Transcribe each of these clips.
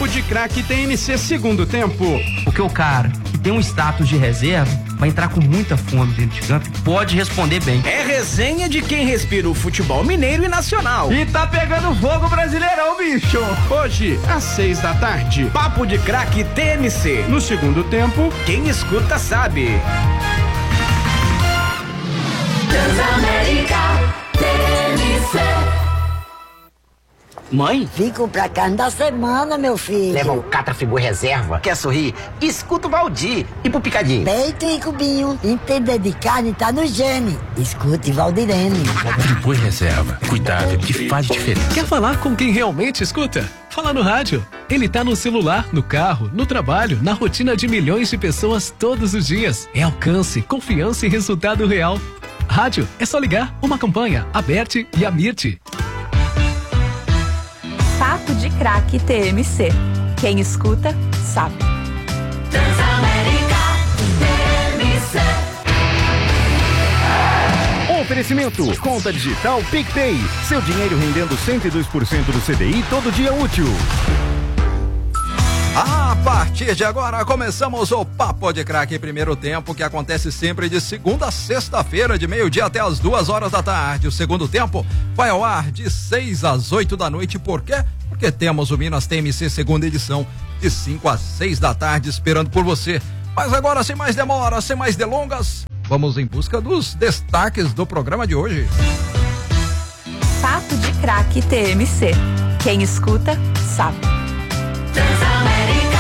Papo de Craque TMC segundo tempo. Porque o cara que tem um status de reserva vai entrar com muita fome dentro de campo e pode responder bem. É resenha de quem respira o futebol mineiro e nacional. E tá pegando fogo Brasileirão, bicho. Hoje, às 6 da tarde. Papo de Craque TMC. No segundo tempo, quem escuta sabe. Transamérica TMC. Mãe? Fico pra carne da semana, meu filho. Leva o Catrafibu Reserva. Quer sorrir? Escuta o Valdir. E pro Picadinho? Peito e cubinho. Entender de carne tá no gene. Escute Valdirene. Catrafibu Reserva. Cuidável que faz diferença. Quer falar com quem realmente escuta? Fala no rádio. Ele tá no celular, no carro, no trabalho, na rotina de milhões de pessoas todos os dias. É alcance, confiança e resultado real. Rádio, é só ligar uma campanha, Aberte e Amirte. Papo de Craque TMC. Quem escuta, sabe. Transamérica TMC. Oferecimento, conta digital PicPay. Seu dinheiro rendendo 102% do CDI todo dia útil. A partir de agora, começamos o Papo de Craque primeiro tempo, que acontece sempre de segunda a sexta-feira, de meio-dia até as 2 da tarde. O segundo tempo vai ao ar de 6 às 8 da noite. Por quê? Porque temos o Minas TMC segunda edição, de 5 às 6 da tarde, esperando por você. Mas agora, sem mais demora, sem mais delongas, vamos em busca dos destaques do programa de hoje. Papo de Craque TMC. Quem escuta, sabe. Transamérica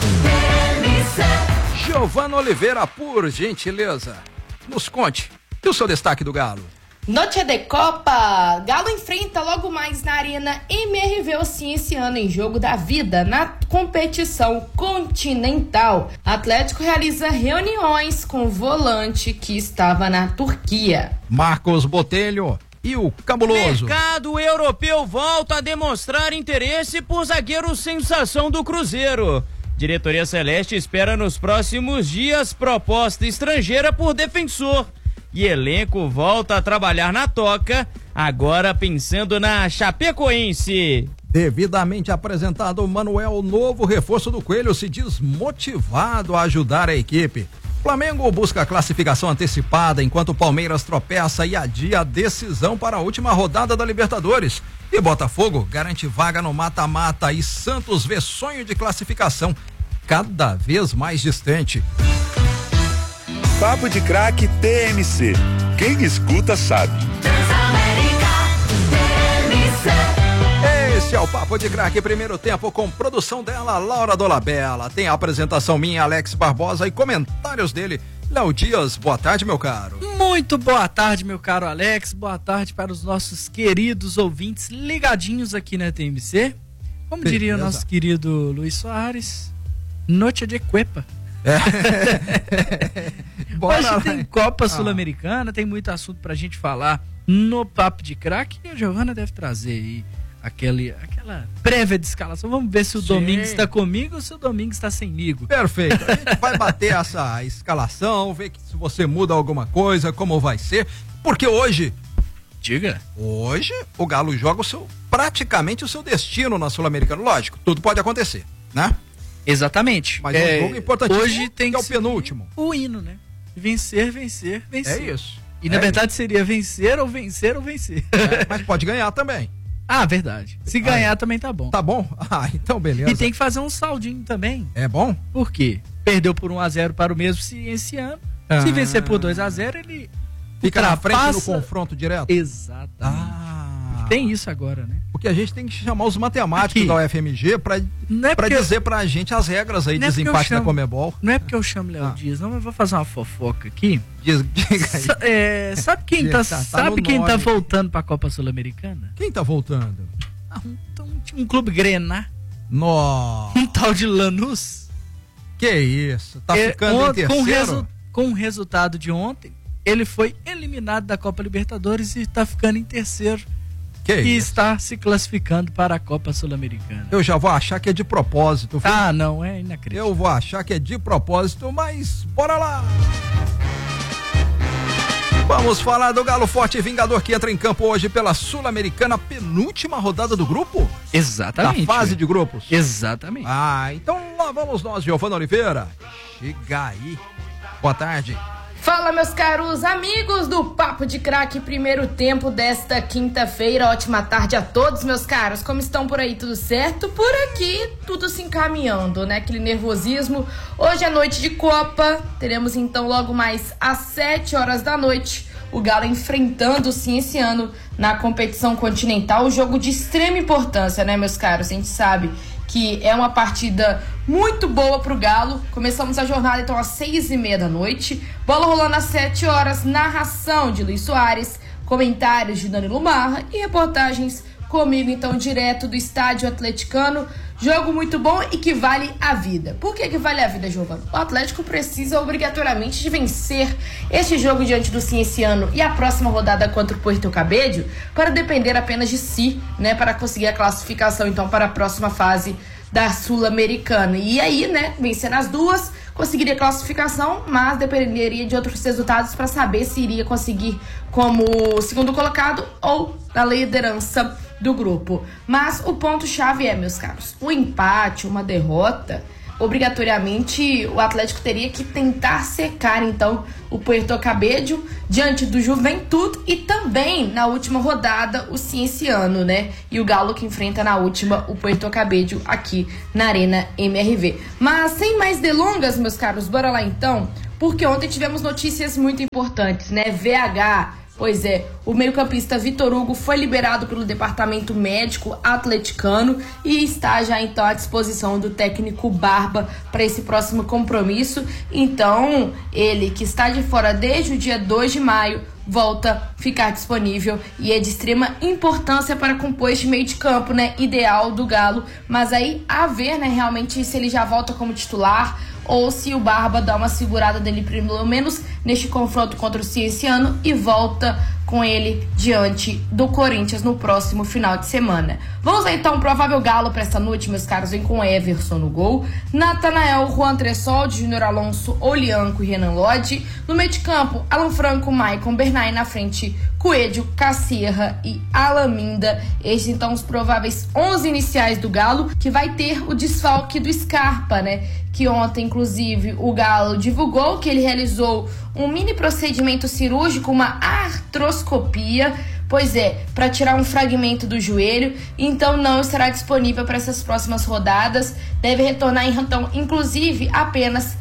TMC. Giovana Oliveira, por gentileza, nos conte o seu destaque do Galo. Noite de Copa, Galo enfrenta logo mais na Arena MRV Ossim esse ano em jogo da vida na competição continental. Atlético realiza reuniões com o volante que estava na Turquia. Marcos Botelho e o Cabuloso. Mercado europeu volta a demonstrar interesse por zagueiro sensação do Cruzeiro. Diretoria Celeste espera nos próximos dias proposta estrangeira por defensor. E elenco volta a trabalhar na toca, agora pensando na Chapecoense. Devidamente apresentado, o Manuel, novo reforço do Coelho, se diz motivado a ajudar a equipe. Flamengo busca a classificação antecipada, enquanto o Palmeiras tropeça e adia a decisão para a última rodada da Libertadores. E Botafogo garante vaga no mata-mata e Santos vê sonho de classificação cada vez mais distante. Papo de Craque TMC. Quem escuta sabe. Transamérica TMC. Esse é o Papo de Craque primeiro tempo, com produção dela, Laura Dolabella. Tem a apresentação minha, Alex Barbosa, e comentários dele, Léo Dias. Boa tarde, meu caro. Muito boa tarde, meu caro Alex. Boa tarde para os nossos queridos ouvintes ligadinhos aqui na TMC. Como diria o nosso querido Luiz Soares, noite de cuepa. Hoje tem Copa Sul-Americana, tem muito assunto pra gente falar no Papo de Craque, e a Giovana deve trazer aí aquela prévia de escalação. Vamos ver se o Domingos está comigo ou se o Domingos está semigo. Perfeito, a gente vai bater essa escalação, ver se você muda alguma coisa, como vai ser, porque hoje o Galo joga praticamente o seu destino na Sul-Americana. Lógico, tudo pode acontecer, né? Exatamente. Mas é um jogo importantíssimo, hoje tem que é o penúltimo. O hino, né? Vencer, vencer, vencer. É isso. E na verdade seria vencer ou vencer ou vencer. Mas pode ganhar também. Ah, verdade. Se ganhar também tá bom. Tá bom? Ah, então beleza. E tem que fazer um saldinho também. É bom? Por quê? Perdeu por 1-0 para o mesmo esse ano. Se vencer por 2-0, ele fica na frente no confronto direto? Exato. Tem isso agora, né? Porque a gente tem que chamar os matemáticos da UFMG pra dizer pra gente as regras aí de desempate da Comebol. Não é porque eu chamo Léo Dias, não, mas eu vou fazer uma fofoca aqui. Diga aí. Sabe quem tá voltando pra Copa Sul-Americana? Quem tá voltando? Um clube Grená. Nossa. Um tal de Lanús. Que isso? Tá ficando em terceiro? Com o resultado de ontem, ele foi eliminado da Copa Libertadores e tá ficando em terceiro. E está se classificando para a Copa Sul-Americana. Eu já vou achar que é de propósito. Não, é inacreditável. Eu vou achar que é de propósito, mas bora lá! Vamos falar do Galo Forte Vingador que entra em campo hoje pela Sul-Americana, penúltima rodada do grupo? Exatamente. Da fase de grupos? Exatamente. Então lá vamos nós, Giovana Oliveira. Chega aí. Boa tarde. Fala, meus caros amigos do Papo de Craque, primeiro tempo desta quinta-feira. Ótima tarde a todos, meus caros. Como estão por aí? Tudo certo? Por aqui, tudo se encaminhando, né? Aquele nervosismo. Hoje é noite de Copa. Teremos, então, logo mais às 7 horas da noite, o Galo enfrentando o Cienciano na competição continental. Um jogo de extrema importância, né, meus caros? A gente sabe que é uma partida muito boa pro Galo. Começamos a jornada então às 6:30 da noite. Bola rolando às 7 horas, narração de Luiz Soares, comentários de Danilo Marra e reportagens comigo então direto do estádio atleticano. Jogo muito bom e que vale a vida. Por que vale a vida, Giovana? O Atlético precisa obrigatoriamente de vencer este jogo diante do Cienciano e a próxima rodada contra o Puerto Cabello para depender apenas de si, né, para conseguir a classificação então para a próxima fase da Sul-Americana. E aí, né, vencendo as duas, conseguiria classificação, mas dependeria de outros resultados para saber se iria conseguir como segundo colocado ou na liderança do grupo. Mas o ponto-chave é, meus caros, o empate, uma derrota, obrigatoriamente o Atlético teria que tentar secar então o Puerto Cabello diante do Juventude e também na última rodada o Cienciano, né? E o Galo que enfrenta na última o Puerto Cabello aqui na Arena MRV. Mas sem mais delongas, meus caros, bora lá então, porque ontem tivemos notícias muito importantes, né? VH. Pois é, o meio-campista Vitor Hugo foi liberado pelo departamento médico atleticano e está já então à disposição do técnico Barba para esse próximo compromisso. Então, ele que está de fora desde o dia 2 de maio, volta a ficar disponível e é de extrema importância para compor este meio de campo, né, ideal do Galo. Mas aí, a ver, né, realmente se ele já volta como titular ou se o Barba dá uma segurada dele pelo menos neste confronto contra o Cienciano e volta com ele diante do Corinthians no próximo final de semana. Vamos lá então, provável Galo para esta noite, meus caros, vem com Everson no gol, Natanael, Juan Tressoldi, Júnior Alonso, Olianco e Renan Lodge. No meio de campo, Alan Franco, Maicon Bernay, na frente Coelho, Cacierra e Alaminda. Estes então os prováveis 11 iniciais do Galo, que vai ter o desfalque do Scarpa, né? Que ontem, inclusive, o Galo divulgou que ele realizou um mini procedimento cirúrgico, uma artroscopia, pois é, para tirar um fragmento do joelho, então não estará disponível para essas próximas rodadas, deve retornar então, inclusive, apenas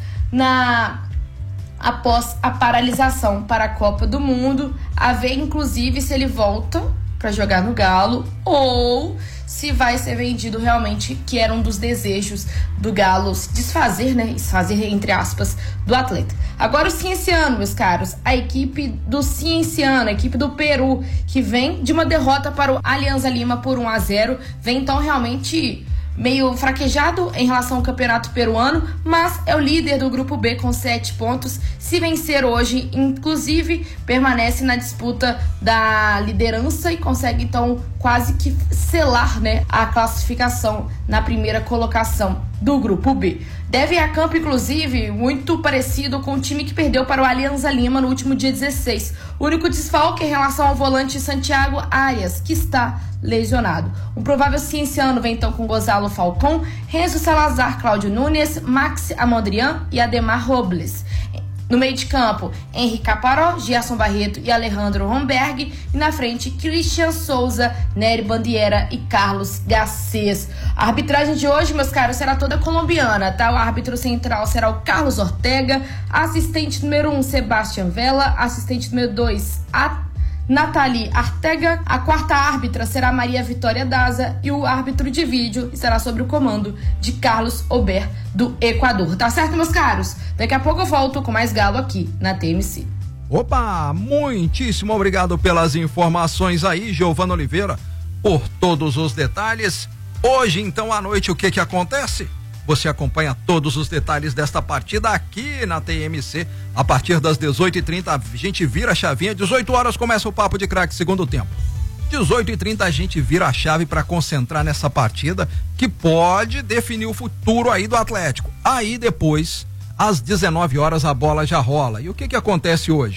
após a paralisação para a Copa do Mundo, a ver, inclusive, se ele volta para jogar no Galo ou se vai ser vendido realmente, que era um dos desejos do Galo se desfazer, né? Desfazer, entre aspas, do atleta. Agora o Cienciano, meus caros, a equipe do Cienciano, a equipe do Peru, que vem de uma derrota para o Alianza Lima por 1-0, vem então realmente meio fraquejado em relação ao campeonato peruano, mas é o líder do grupo B com 7 pontos. Se vencer hoje, inclusive, permanece na disputa da liderança e consegue então quase que selar, né, a classificação na primeira colocação do grupo B. Deve ir a campo, inclusive, muito parecido com o time que perdeu para o Alianza Lima no último dia 16. O único desfalque em relação ao volante Santiago Arias, que está lesionado. Um provável Cienciano vem então com Gonzalo Falcão, Renzo Salazar, Cláudio Nunes, Max Amondrian e Ademar Robles. No meio de campo, Henrique Caparó, Gerson Barreto e Alejandro Romberg. E na frente, Christian Souza, Nery Bandiera e Carlos Garcês. A arbitragem de hoje, meus caros, será toda colombiana, tá? O árbitro central será o Carlos Ortega, assistente número 1, Sebastián Vela, assistente número 2, Nathalie Artega, a quarta árbitra será Maria Vitória Daza e o árbitro de vídeo estará sob o comando de Carlos Ober, do Equador. Tá certo, meus caros? Daqui a pouco eu volto com mais Galo aqui na TMC. Opa, muitíssimo obrigado pelas informações aí, Giovana Oliveira, por todos os detalhes. Hoje, então, à noite, o que acontece? Você acompanha todos os detalhes desta partida aqui na TMC. A partir das 18h30, a gente vira a chavinha. 18 horas começa o Papo de Craque, segundo tempo. 18h30 a gente vira a chave para concentrar nessa partida que pode definir o futuro aí do Atlético. Aí depois, às 19 horas, a bola já rola. E o que acontece hoje?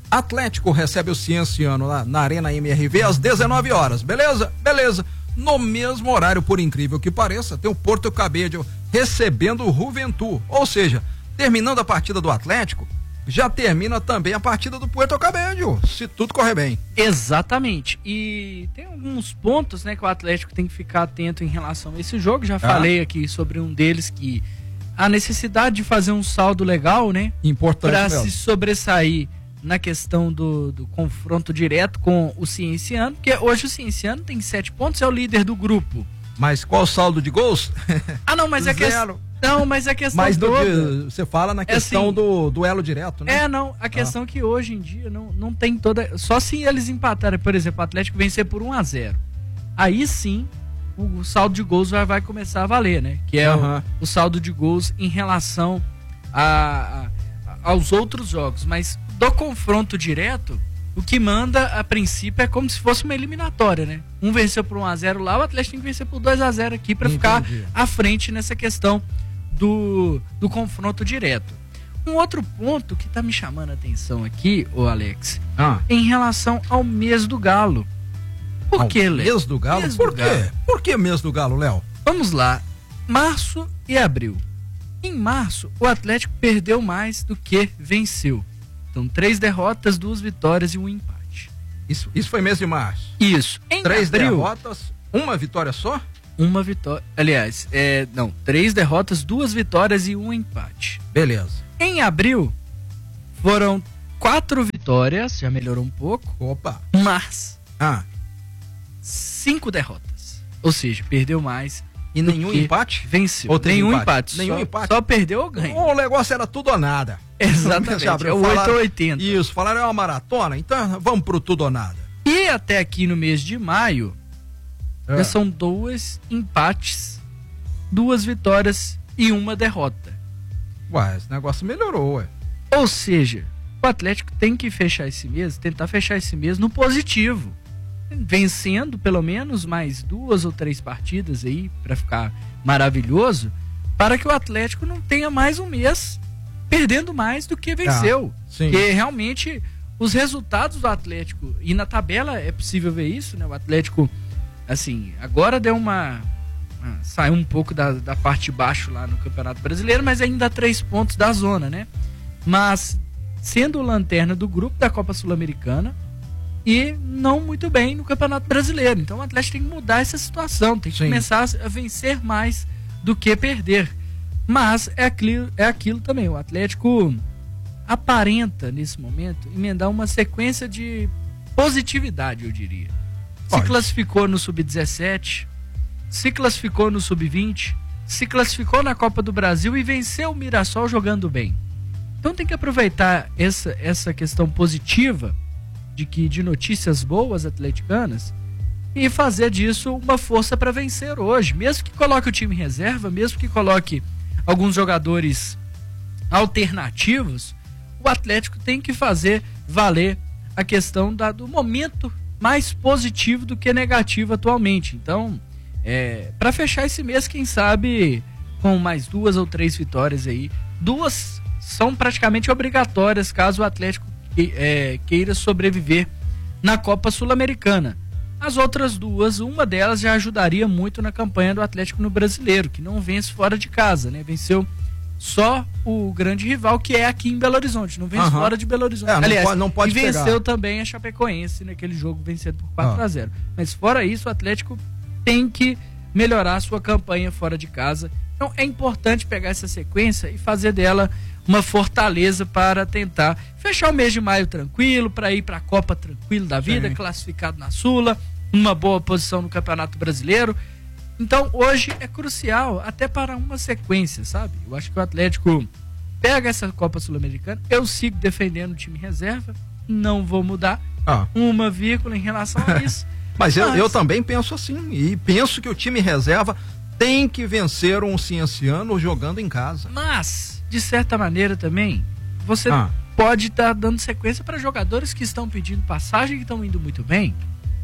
Atlético recebe o Cienciano lá na Arena MRV às 19 horas, beleza? Beleza. No mesmo horário, por incrível que pareça, tem o Porto Cabedelo recebendo o Juventud. Ou seja, terminando a partida do Atlético, já termina também a partida do Puerto Cabello, se tudo correr bem. Exatamente. E tem alguns pontos, né, que o Atlético tem que ficar atento em relação a esse jogo. Já falei aqui sobre um deles, que a necessidade de fazer um saldo legal, né? Importante para mesmo. se sobressair na questão do confronto direto com o Cienciano, porque hoje o Cienciano tem 7 pontos, é o líder do grupo. Mas qual o saldo de gols? Ah, não, mas é questão. Não, mas a questão Mas toda. você fala na questão assim, do duelo direto, né? Não. A questão é que hoje em dia não tem toda. Só se eles empatarem, por exemplo, o Atlético vencer por 1-0. Aí sim o saldo de gols vai começar a valer, né? Que é o saldo de gols em relação aos outros jogos. Mas do confronto direto, o que manda a princípio é como se fosse uma eliminatória, né? Um venceu por 1-0 lá, o Atlético tem que vencer por 2-0 aqui para ficar à frente nessa questão do confronto direto. Um outro ponto que tá me chamando a atenção aqui, ô Alex, em relação ao mês do Galo. Por que, Léo? Mês do Galo? Por quê? Por que mês do Galo, Léo? Vamos lá. Março e abril. Em março, o Atlético perdeu mais do que venceu. Então, 3 derrotas, 2 vitórias e 1 empate. Isso foi mês de março? Isso. Em 3 abril, derrotas, 1 vitória só? 1 vitória. Aliás, 3 derrotas, 2 vitórias e 1 empate. Beleza. Em abril, foram 4 vitórias, já melhorou um pouco. Opa! Mas 5 derrotas. Ou seja, perdeu mais. E nenhum empate? Venceu. Ou nenhum empate. Nenhum empate. Só perdeu ou ganhou. O negócio era tudo ou nada. Exatamente. É o 8 ou 80. Isso, falaram é uma maratona, então vamos pro tudo ou nada. E até aqui no mês de maio, já são 2 empates, 2 vitórias e 1 derrota. Ué, esse negócio melhorou, ué. Ou seja, o Atlético tem que tentar fechar esse mês no positivo. Vencendo pelo menos mais 2 ou 3 partidas aí, para ficar maravilhoso, para que o Atlético não tenha mais um mês perdendo mais do que venceu. Porque realmente os resultados do Atlético, e na tabela é possível ver isso, né? O Atlético, assim, agora deu saiu um pouco da parte de baixo lá no Campeonato Brasileiro, mas ainda 3 pontos da zona, né? Mas sendo o lanterna do grupo da Copa Sul-Americana e não muito bem no Campeonato Brasileiro. Então o Atlético tem que mudar essa situação, tem que começar a vencer mais do que perder. Mas é aquilo também, o Atlético aparenta nesse momento emendar uma sequência de positividade, eu diria. Se classificou no Sub-17, se classificou no Sub-20, se classificou na Copa do Brasil e venceu o Mirassol jogando bem. Então tem que aproveitar essa questão positiva de notícias boas atleticanas e fazer disso uma força para vencer hoje. Mesmo que coloque o time em reserva, mesmo que coloque alguns jogadores alternativos, o Atlético tem que fazer valer a questão do momento mais positivo do que negativo atualmente. Então, para fechar esse mês, quem sabe com mais 2 ou 3 vitórias aí. 2 são praticamente obrigatórias caso o Atlético queira sobreviver na Copa Sul-Americana. As outras 2, uma delas já ajudaria muito na campanha do Atlético no Brasileiro, que não vence fora de casa, né? Venceu só o grande rival, que é aqui em Belo Horizonte, não vence fora de Belo Horizonte. Aliás, não pode e venceu pegar também a Chapecoense naquele jogo vencido por 4-0. Mas fora isso, o Atlético tem que melhorar a sua campanha fora de casa. Então é importante pegar essa sequência e fazer dela uma fortaleza para tentar fechar o mês de maio tranquilo, para ir para a Copa tranquilo da vida, classificado na Sula, uma boa posição no Campeonato Brasileiro. Então hoje é crucial até para uma sequência, sabe? Eu acho que o Atlético pega essa Copa Sul-Americana, eu sigo defendendo o time reserva, não vou mudar uma vírgula em relação a isso. Mas eu também penso assim, e penso que o time reserva tem que vencer um Cienciano jogando em casa. Mas, de certa maneira também, você pode estar dando sequência para jogadores que estão pedindo passagem e que estão indo muito bem.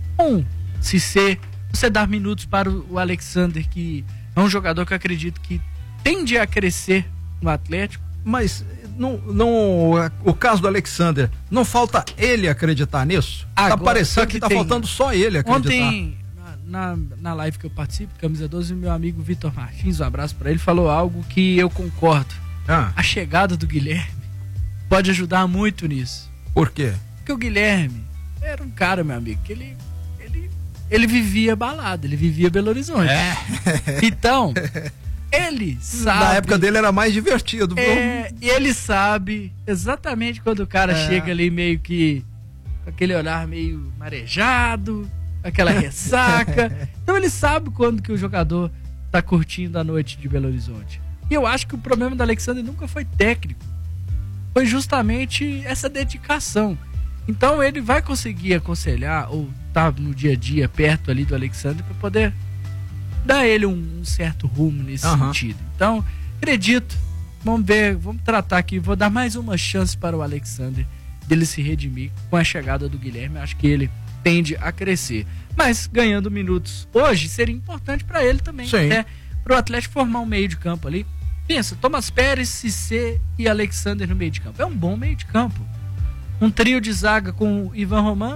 Você dar minutos para o Alexander, que é um jogador que eu acredito que tende a crescer no Atlético. Mas o caso do Alexander, não falta ele acreditar nisso? Agora, tá parecendo que tá tem, faltando só ele acreditar. Ontem, na live que eu participo, Camisa 12, meu amigo Vitor Martins, um abraço pra ele, falou algo que eu concordo. A chegada do Guilherme pode ajudar muito nisso. Por quê? Porque o Guilherme era um cara, meu amigo, que ele vivia balada, ele vivia Belo Horizonte. Então, ele sabe... Na época dele era mais divertido. E ele sabe exatamente quando o cara chega ali meio que com aquele olhar meio marejado, aquela ressaca. Então ele sabe quando que o jogador tá curtindo a noite de Belo Horizonte. E eu acho que o problema do Alexander nunca foi técnico. Foi justamente essa dedicação. Então ele vai conseguir aconselhar ou tá no dia a dia perto ali do Alexander para poder dar ele um certo rumo nesse sentido. Então, acredito. Vamos ver, vamos tratar aqui. Vou dar mais uma chance para o Alexander dele se redimir com a chegada do Guilherme. Acho que ele tende a crescer. Mas ganhando minutos hoje seria importante para ele também. Até para o Atlético formar um meio de campo ali. Pensa, Thomas Pérez, Cissé e Alexander no meio de campo. É um bom meio de campo. Um trio de zaga com Ivan Roman,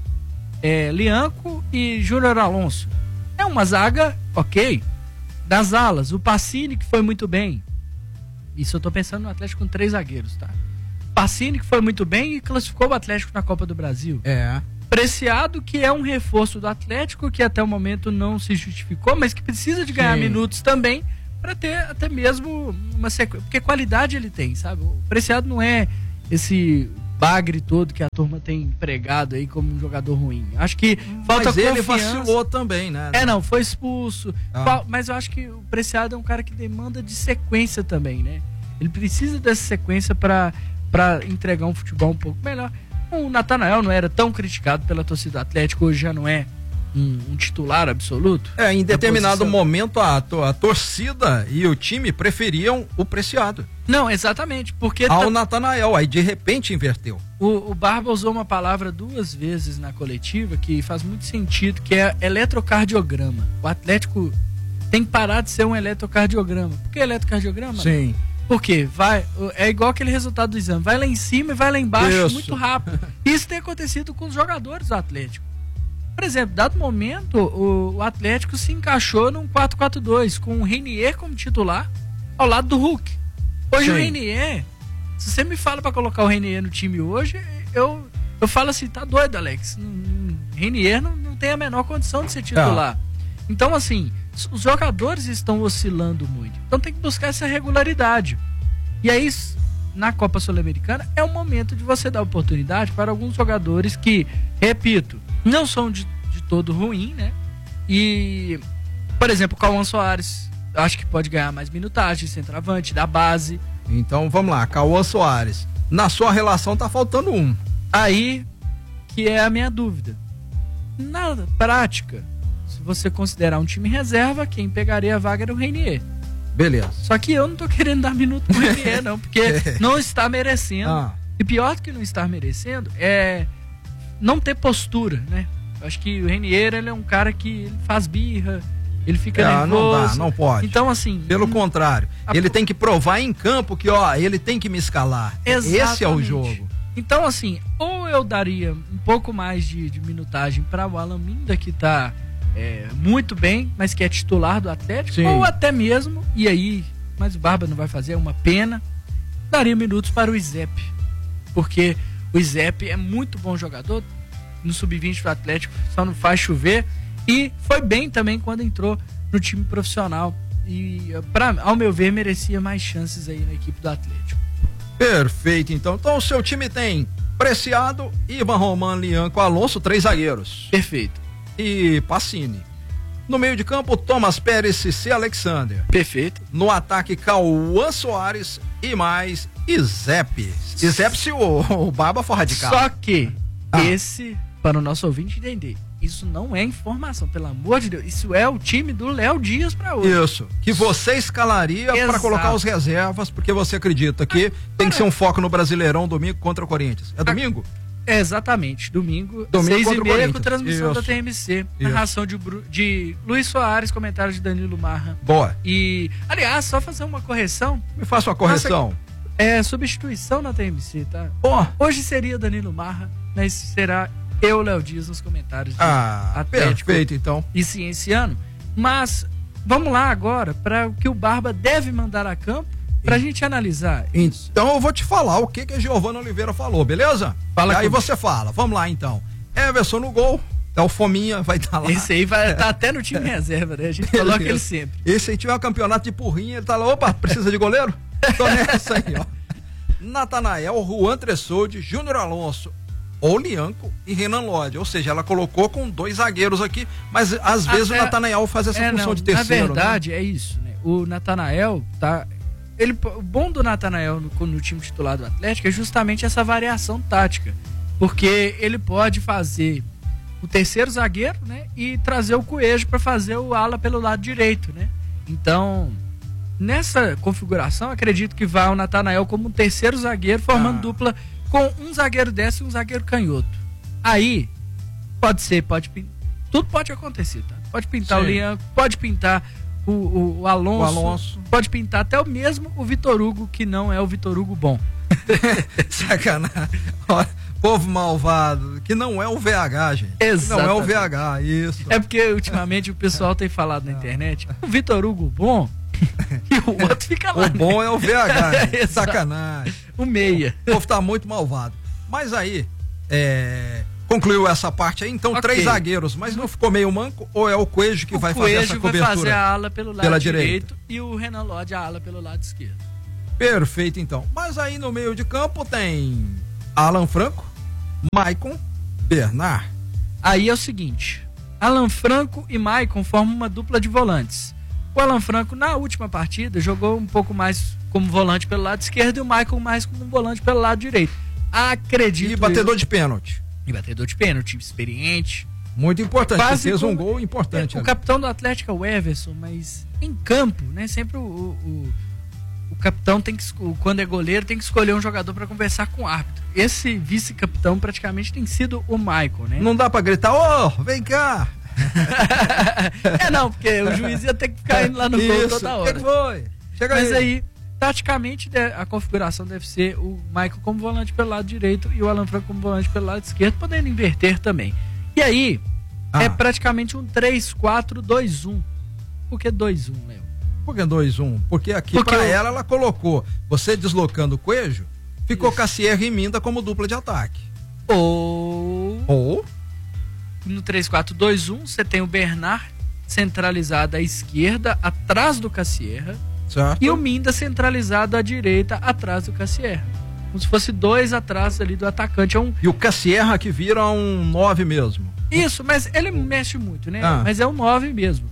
Lianco e Júnior Alonso. É uma zaga ok. Das alas, o Pacini, que foi muito bem. Isso eu tô pensando no Atlético com 3 zagueiros, tá? Pacini, que foi muito bem e classificou o Atlético na Copa do Brasil. Preciado, que é um reforço do Atlético, que até o momento não se justificou, mas que precisa de ganhar minutos também para ter até mesmo uma sequência. Porque qualidade ele tem, sabe? O Preciado não é esse bagre todo que a turma tem empregado aí como um jogador ruim. Acho que falta confiança. Mas ele vacilou também, né? Não, foi expulso. Mas eu acho que o Preciado é um cara que demanda de sequência também, né? Ele precisa dessa sequência para entregar um futebol um pouco melhor. O Natanael não era tão criticado pela torcida do Atlético, hoje já não é um titular absoluto. Em determinado momento a torcida e o time preferiam o Preciado. Não, exatamente, porque ao Natanael, aí de repente inverteu. O Barba usou uma palavra 2 vezes na coletiva que faz muito sentido, que é eletrocardiograma. O Atlético tem que parar de ser um eletrocardiograma. Por que eletrocardiograma? Sim. Porque é igual aquele resultado do exame, vai lá em cima e vai lá embaixo muito rápido. Isso tem acontecido com os jogadores do Atlético. Por exemplo, dado momento, o Atlético se encaixou num 4-4-2, com o Reinier como titular, ao lado do Hulk. Hoje o Reinier, se você me fala pra colocar o Reinier no time hoje, eu falo assim, tá doido, Alex. Reinier não tem a menor condição de ser titular. Então, assim, os jogadores estão oscilando muito. Então tem que buscar essa regularidade. E aí, na Copa Sul-Americana, é o momento de você dar oportunidade para alguns jogadores que, repito, não são de todo ruim, né? E, por exemplo, o Cauã Soares, acho que pode ganhar mais minutagem, centroavante, da base. Então, vamos lá, Cauã Soares. Na sua relação tá faltando um. Aí, que é a minha dúvida. Na prática, se você considerar um time reserva, quem pegaria a vaga era o Reinier. Beleza. Só que eu não tô querendo dar minuto pro Reinier, não, porque não está merecendo. E pior do que não estar merecendo é não ter postura, né? Eu acho que o Reinier, ele é um cara que ele faz birra, ele fica nervoso. Não pode. Então, assim... Pelo contrário, ele tem que provar em campo que, ele tem que me escalar. Exatamente. Esse é o jogo. Então, assim, ou eu daria um pouco mais de minutagem para o Alan Minda, que tá muito bem, mas que é titular do Atlético, ou até mesmo, e aí, mas o Barba não vai fazer, é uma pena, daria minutos para o Izep, porque o Izep é muito bom jogador, no sub-20 do Atlético só não faz chover, e foi bem também quando entrou no time profissional, e ao meu ver merecia mais chances aí na equipe do Atlético. Perfeito, então o seu time tem Preciado, Ivan Roman, Lianco, Alonso, 3 zagueiros. Perfeito. E Pacini. No meio de campo, Thomas Pérez, Cissé, Alexander. Perfeito. No ataque, Cauã Soares e mais Izep. Izep se o Barba for radical. Só que esse, para o nosso ouvinte entender, isso não é informação, pelo amor de Deus. Isso é o time do Léo Dias para hoje. Isso. Que você escalaria para colocar os reservas, porque você acredita que tem que ser um foco no Brasileirão domingo contra o Corinthians. É domingo? Exatamente, domingo 6h30 com transmissão da TMC, narração de Luiz Soares, comentário de Danilo Marra. Boa. E, aliás, só fazer uma correção. Me faça uma correção. substituição na TMC, tá? Hoje seria Danilo Marra, mas será eu, Léo Dias, nos comentários. Atlético perfeito, então. E Cienciano. Mas vamos lá agora para o que o Barba deve mandar a campo pra gente analisar. Então eu vou te falar o que a Giovana Oliveira falou, beleza? Fala e aí comigo. você fala. Vamos lá, então. Everson no gol. É o Fominha, vai estar lá. Esse aí vai estar até no time reserva, né? A gente coloca ele sempre. Esse aí tiver um campeonato de porrinha, ele tá lá, opa, precisa de goleiro? Tô nessa aí, ó. Natanael, Juan Tressoldi, Júnior Alonso, Olianco e Renan Lodge. Ou seja, ela colocou com 2 zagueiros aqui, mas às vezes o Natanael faz essa função de terceiro. Na verdade, né? É isso, né? O Natanael tá... O bom do Natanael no time titular do Atlético é justamente essa variação tática. Porque ele pode fazer o terceiro zagueiro, né? E trazer o Coelho para fazer o ala pelo lado direito, né? Então, nessa configuração, acredito que vai o Natanael como um terceiro zagueiro, formando dupla com um zagueiro destro e um zagueiro canhoto. Aí, tudo pode acontecer, tá? Pode pintar o Lian, pode pintar o Alonso, pode pintar até o mesmo o Vitor Hugo, que não é o Vitor Hugo bom. Sacanagem. Olha, povo malvado, que não é o VH, gente. Exatamente. Não é o VH, isso. É porque ultimamente o pessoal tem falado na internet, o Vitor Hugo bom e o outro fica lá. O bom é o VH, Exato. sacanagem. O meia. O povo tá muito malvado. Mas aí, concluiu essa parte aí, então 3 zagueiros, mas não ficou meio manco ou é o Coelho que vai fazer essa cobertura? Vai fazer a ala pelo lado direito e o Renan Lodge a ala pelo lado esquerdo. Perfeito, então. Mas aí no meio de campo tem Alan Franco, Maicon, Bernard. Aí é o seguinte, Alan Franco e Maicon formam uma dupla de volantes. O Alan Franco na última partida jogou um pouco mais como volante pelo lado esquerdo e o Maicon mais como volante pelo lado direito. Acredito. E batedor de pênalti. Experiente. Muito importante, fez um gol importante. O capitão do Atlético é o Everson, mas em campo, né, sempre o capitão tem que, quando é goleiro, tem que escolher um jogador para conversar com o árbitro. Esse vice-capitão praticamente tem sido o Maicon, né? Não dá para gritar, vem cá! Não, porque o juiz ia ter que ficar indo lá no gol toda hora. Que foi? Chega mas aí, taticamente, a configuração deve ser o Maicon como volante pelo lado direito e o Alan Franco como volante pelo lado esquerdo, podendo inverter também. E aí, é praticamente um 3-4-2-1. Por que 2-1, Léo? Por que 2-1? Porque aqui pra ela colocou, você deslocando o Coelho, ficou Cassierra e Minda como dupla de ataque. Ou no 3-4-2-1, você tem o Bernard centralizado à esquerda, atrás do Cassierra, certo. E o Minda centralizado à direita, atrás do Cassierra. Como se fosse 2 atrás ali do atacante. E o Cassierra que vira um 9 mesmo. Isso, mas ele mexe muito, né? Mas é um 9 mesmo.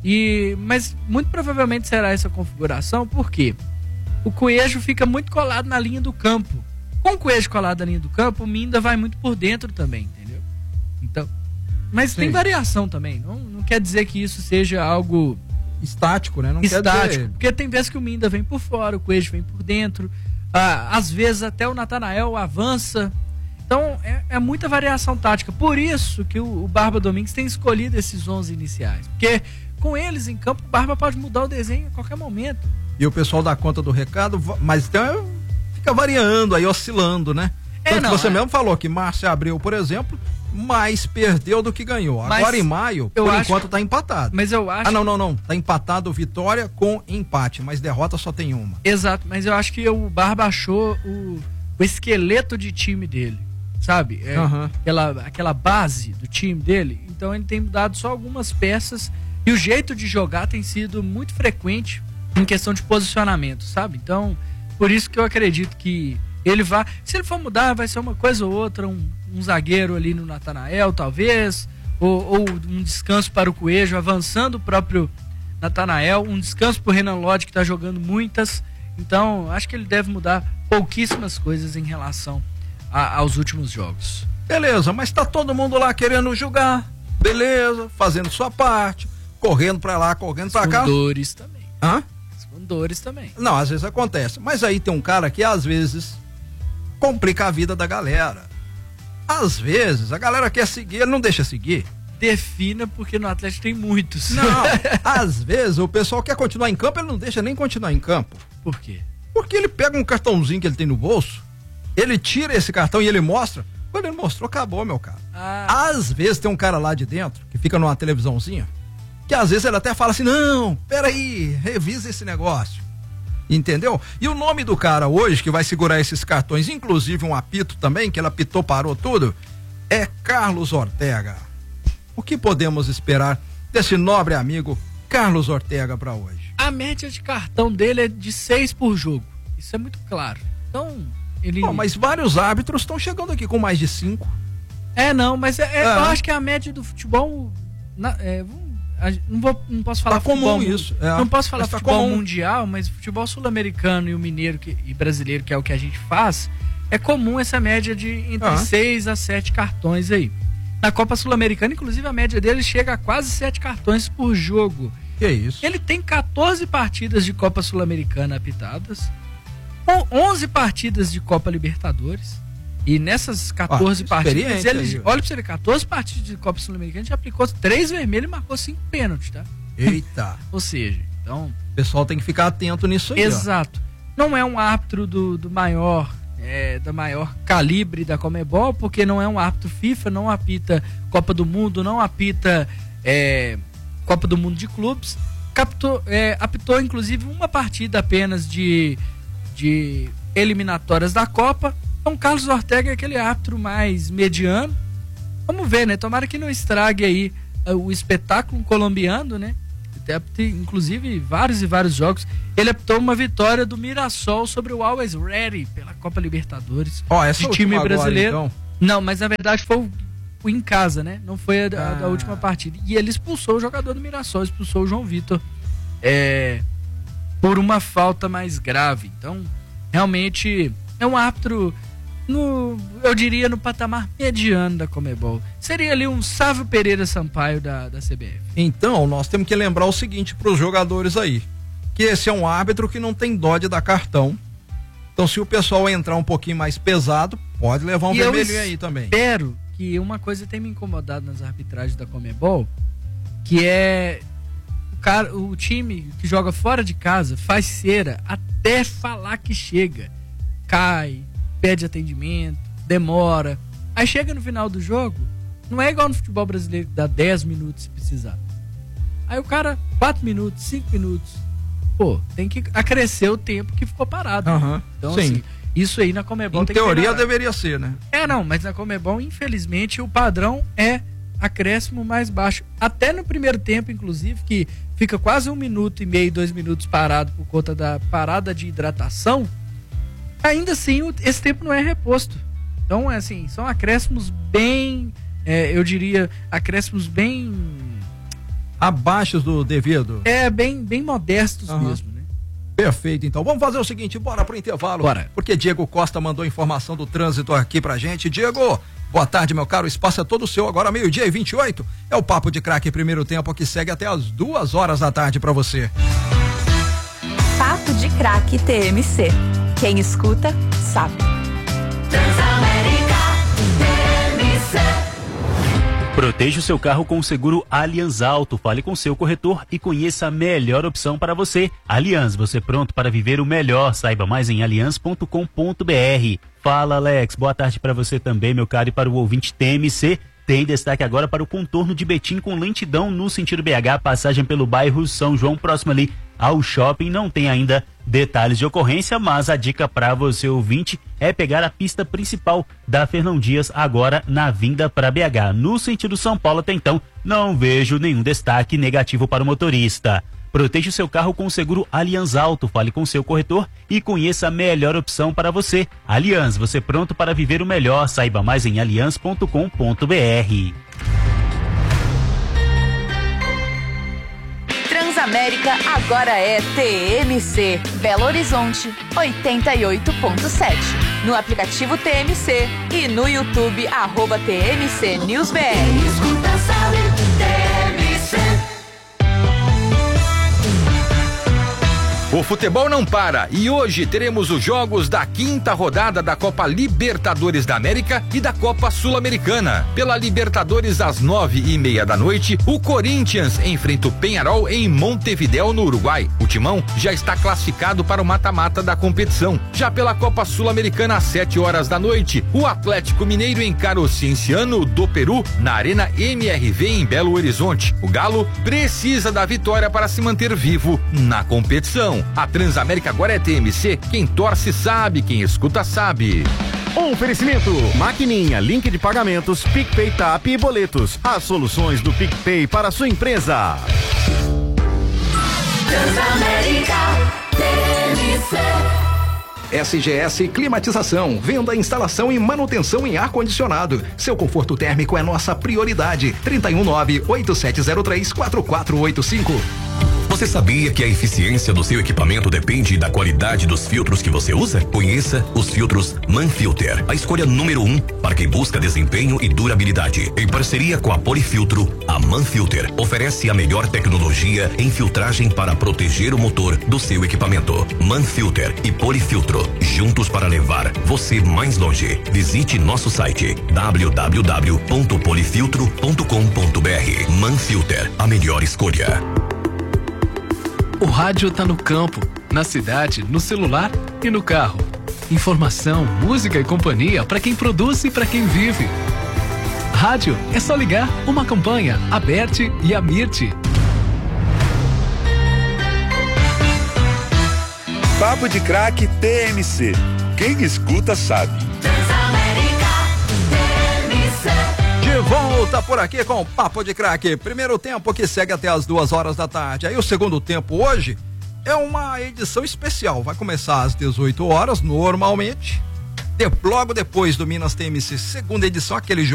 Mas muito provavelmente será essa configuração, porque o Coelho fica muito colado na linha do campo. Com o Coelho colado na linha do campo, o Minda vai muito por dentro também, entendeu? Então, mas tem variação também. Não quer dizer que isso seja algo estático, né? Não estático, quer dizer... porque tem vezes que o Minda vem por fora, o Coelho vem por dentro. Às vezes até o Natanael avança. Então é muita variação tática. Por isso que o Barba Domingues tem escolhido esses 11 iniciais. Porque com eles em campo, o Barba pode mudar o desenho a qualquer momento. E o pessoal dá conta do recado, mas então fica variando aí, oscilando, né? Tanto que você mesmo falou que Márcia Abreu, por exemplo, mais perdeu do que ganhou. Agora em maio, por enquanto tá empatado. Mas eu acho... Não. Tá empatado vitória com empate, mas derrota só tem uma. Exato, mas eu acho que o Barba achou o esqueleto de time dele, sabe? Aquela base do time dele. Então ele tem mudado só algumas peças e o jeito de jogar tem sido muito frequente em questão de posicionamento, sabe? Então, por isso que eu acredito que ele vai... Se ele for mudar, vai ser uma coisa ou outra, um zagueiro ali no Natanael, talvez, ou um descanso para o Coelho, avançando o próprio Natanael, um descanso para o Renan Lodge, que está jogando muitas. Então, acho que ele deve mudar pouquíssimas coisas em relação aos últimos jogos. Beleza, mas tá todo mundo lá querendo jogar, beleza, fazendo sua parte, correndo para lá, correndo para cá. Dores também. Hã? Dores também. Não, às vezes acontece. Mas aí tem um cara que às vezes complica a vida da galera. Às vezes a galera quer seguir, ele não deixa seguir. Defina, porque no Atlético tem muitos. Não, às vezes o pessoal quer continuar em campo, ele não deixa nem continuar em campo. Por quê? Porque ele pega um cartãozinho que ele tem no bolso, ele tira esse cartão e ele mostra. Quando ele mostrou, acabou, meu cara. Às vezes tem um cara lá de dentro, que fica numa televisãozinha, que às vezes ele até fala assim, não, peraí, revisa esse negócio. Entendeu? E o nome do cara hoje, que vai segurar esses cartões, inclusive um apito também, que ele apitou, parou tudo, é Carlos Ortega. O que podemos esperar desse nobre amigo Carlos Ortega para hoje? A média de cartão dele é de 6 por jogo. Isso é muito claro. Então, ele... Não, mas vários árbitros estão chegando aqui com mais de 5. Mas eu acho que a média do futebol... não posso falar futebol comum isso. Não posso falar Mas futebol comum. mundial, mas futebol sul-americano e o mineiro e brasileiro, que é o que a gente faz, é comum essa média de entre 6 a 7 cartões aí. Na Copa Sul-Americana, inclusive, a média dele chega a quase 7 cartões por jogo. Que isso? Ele tem 14 partidas de Copa Sul-Americana apitadas, 11 partidas de Copa Libertadores. E nessas 14 partidas, olha pra você ver, 14 partidas de Copa Sul-Americana, já aplicou 3 vermelhos e marcou 5 pênaltis, tá? Eita! Ou seja, então... O pessoal tem que ficar atento nisso aí. Exato. Não é um árbitro do maior calibre da Conmebol, porque não é um árbitro FIFA, não apita Copa do Mundo, não apita Copa do Mundo de clubes. Apitou inclusive uma partida apenas de eliminatórias da Copa. Então, Carlos Ortega é aquele árbitro mais mediano. Vamos ver, né? Tomara que não estrague aí o espetáculo colombiano, né? Inclusive, vários e vários jogos. Ele apitou uma vitória do Mirassol sobre o Always Ready pela Copa Libertadores. Essa de time brasileiro. Agora, então. Não, mas na verdade foi em casa, né? Não foi a última partida. E ele expulsou o jogador do Mirassol, expulsou o João Vitor por uma falta mais grave. Então, realmente é um árbitro, eu diria, no patamar mediano da Conmebol. Seria ali um Sávio Pereira Sampaio da CBF. Então, nós temos que lembrar o seguinte para os jogadores aí, que esse é um árbitro que não tem dó de dar cartão. Então, se o pessoal entrar um pouquino mais pesado, pode levar um vermelhinho aí também. Espero que uma coisa tem me incomodado nas arbitragens da Conmebol, que é o time que joga fora de casa faz cera até falar que chega. Cai, pede atendimento, demora. Aí chega no final do jogo, não é igual no futebol brasileiro que dá 10 minutos se precisar. Aí o cara, 4 minutos, 5 minutos. Pô, tem que acrescer o tempo que ficou parado. Né? Então, sim. Assim, isso aí na Conmebol tem teoria que deveria ser, né? Mas na Conmebol, infelizmente, o padrão é acréscimo mais baixo. Até no primeiro tempo, inclusive, que fica quase 1 minuto e meio, 2 minutos parado por conta da parada de hidratação. Ainda assim, esse tempo não é reposto. Então, assim, são acréscimos bem, eu diria, acréscimos bem... abaixo do devido. Bem modestos mesmo, né? Perfeito, então. Vamos fazer o seguinte, bora pro intervalo. Bora. Porque Diego Costa mandou informação do trânsito aqui pra gente. Diego, boa tarde, meu caro. O espaço é todo seu. Agora, 12:28. É o Papo de Craque Primeiro Tempo, que segue até as 2 da tarde pra você. Papo de Craque TMC. Quem escuta, sabe. Transamérica TMC. Proteja o seu carro com o seguro Allianz Auto. Fale com seu corretor e conheça a melhor opção para você. Allianz, você pronto para viver o melhor? Saiba mais em allianz.com.br. Fala, Alex. Boa tarde para você também, meu caro, e para o ouvinte TMC. Tem destaque agora para o contorno de Betim com lentidão no sentido BH, passagem pelo bairro São João, próximo ali ao shopping. Não tem ainda detalhes de ocorrência, mas a dica para você ouvinte é pegar a pista principal da Fernão Dias agora na vinda para BH. No sentido São Paulo até então, não vejo nenhum destaque negativo para o motorista. Proteja o seu carro com o seguro Allianz Auto. Fale com seu corretor e conheça a melhor opção para você. Allianz, você pronto para viver o melhor? Saiba mais em allianz.com.br. Transamérica agora é TMC. Belo Horizonte, 88.7. No aplicativo TMC e no YouTube, @TMC News BR. Quem escuta sabe, TMC. O futebol não para e hoje teremos os jogos da 5ª rodada da Copa Libertadores da América e da Copa Sul-Americana. Pela Libertadores às 9:30 da noite, o Corinthians enfrenta o Peñarol em Montevidéu, no Uruguai. O Timão já está classificado para o mata-mata da competição. Já pela Copa Sul-Americana às 7h da noite, o Atlético Mineiro encara o Cienciano do Peru na Arena MRV em Belo Horizonte. O Galo precisa da vitória para se manter vivo na competição. A Transamérica agora é TMC, quem torce sabe, quem escuta sabe. Oferecimento, maquininha, link de pagamentos, PicPay, TAP e boletos. As soluções do PicPay para a sua empresa. Transamérica, TMC. SGS Climatização, venda, instalação e manutenção em ar-condicionado. Seu conforto térmico é nossa prioridade. 319-8703-4485. Você sabia que a eficiência do seu equipamento depende da qualidade dos filtros que você usa? Conheça os filtros Manfilter, a escolha número 1 para quem busca desempenho e durabilidade. Em parceria com a Polifiltro, a Manfilter oferece a melhor tecnologia em filtragem para proteger o motor do seu equipamento. Manfilter e Polifiltro, juntos para levar você mais longe. Visite nosso site www.polifiltro.com.br. Manfilter, a melhor escolha. O rádio tá no campo, na cidade, no celular e no carro. Informação, música e companhia para quem produz e para quem vive. Rádio é só ligar uma campanha, Aberte e Amirte. Papo de Craque TMC. Quem escuta sabe. De volta por aqui com o Papo de Craque. Primeiro tempo que segue até as 2h da tarde. Aí o segundo tempo hoje é uma edição especial. Vai começar às 18h normalmente. Logo depois do Minas TMC, segunda edição, aquele jogo